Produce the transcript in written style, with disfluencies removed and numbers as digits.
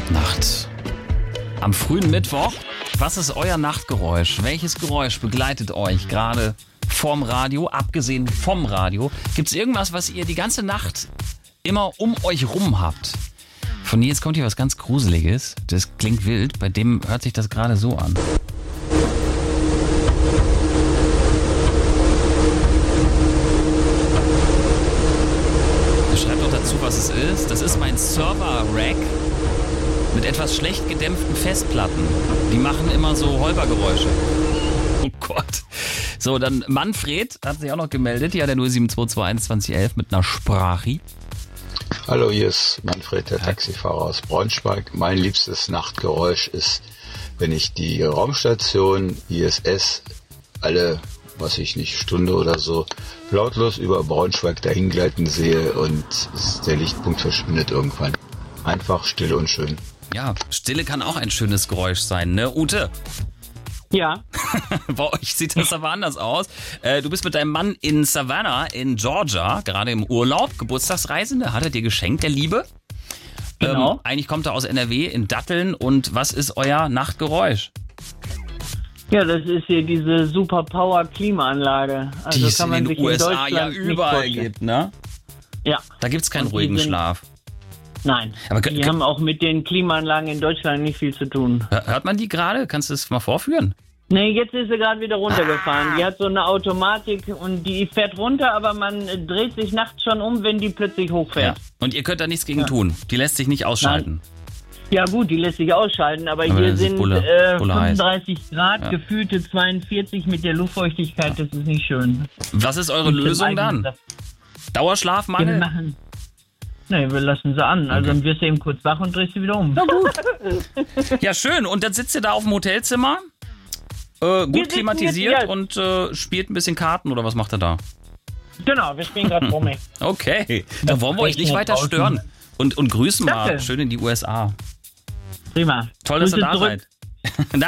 Nacht. Am frühen Mittwoch. Was ist euer Nachtgeräusch? Welches Geräusch begleitet euch gerade vorm Radio, abgesehen vom Radio? Gibt es irgendwas, was ihr die ganze Nacht immer um euch rum habt? Von Nils kommt hier was ganz Gruseliges. Das klingt wild. Bei dem hört sich das gerade so an. Schreibt doch dazu, was es ist. Das ist mein Server-Rack mit etwas schlecht gedämpften Festplatten. Die machen immer so Holpergeräusche. Oh Gott. So, dann Manfred hat sich auch noch gemeldet. Ja, der 07221 mit einer Sprache. Hallo, hier ist Manfred, der Taxifahrer aus Braunschweig. Mein liebstes Nachtgeräusch ist, wenn ich die Raumstation ISS alle, Stunde oder so, lautlos über Braunschweig dahingleiten sehe und der Lichtpunkt verschwindet irgendwann. Einfach still und schön. Ja, Stille kann auch ein schönes Geräusch sein, ne, Ute? Ja. Bei euch sieht das aber anders aus. Du bist mit deinem Mann in Savannah in Georgia, gerade im Urlaub, Geburtstagsreisende, hat er dir geschenkt, der Liebe. Genau. Eigentlich kommt er aus NRW in Datteln. Und was ist euer Nachtgeräusch? Ja, das ist hier diese Super-Power-Klimaanlage. Also Die es kann man in sich den USA in Deutschland ja nicht überall vorstellen. gibt, ne? Ja. Da gibt's keinen Und die ruhigen sind- Schlaf. Nein. Aber Die haben auch mit den Klimaanlagen in Deutschland nicht viel zu tun. Hört man die gerade? Kannst du es mal vorführen? Nee, jetzt ist sie gerade wieder runtergefahren. Die hat so eine Automatik und die fährt runter, aber man dreht sich nachts schon um, wenn die plötzlich Ja. hochfährt. Und ihr könnt da nichts gegen tun. Die lässt sich nicht ausschalten. Ja gut, die lässt sich ausschalten, aber Aber hier das ist sind Bulle heiß. 35 Grad, Ja. gefühlte 42 mit der Luftfeuchtigkeit, das ist nicht schön. Was ist eure Mit dem Lösung eigenen dann? Saft. Wir Dauerschlafmangel? machen. Nee, wir lassen sie an. Also dann wirst du eben kurz wach und drehst sie wieder um. Ja, schön. Und dann sitzt ihr da auf dem Hotelzimmer, gut sitzen klimatisiert jetzt, und spielt ein bisschen Karten oder was macht ihr da? Genau, wir spielen gerade Promi. Okay, dann wollen wir euch nicht weiter draußen. stören. Und grüßen mal Danke. schön in die USA. Prima. Toll, dass ihr Grüße da zurück. seid.